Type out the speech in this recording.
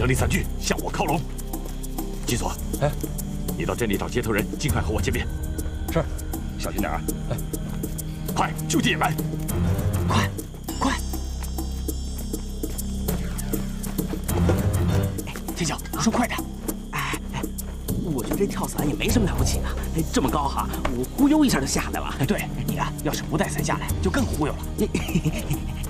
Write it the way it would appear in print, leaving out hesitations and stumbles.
整理伞具，向我靠拢。基佐， 哎， 你到镇里找接头人，尽快和我见面。 是，小心点啊！哎， 快就地掩埋！ 快，快！哎，铁九，说快点！哎，我觉得这跳伞也没什么了不起的，这么高哈，我忽悠一下就下来了。对你啊，要是不带伞下来，就更忽悠了。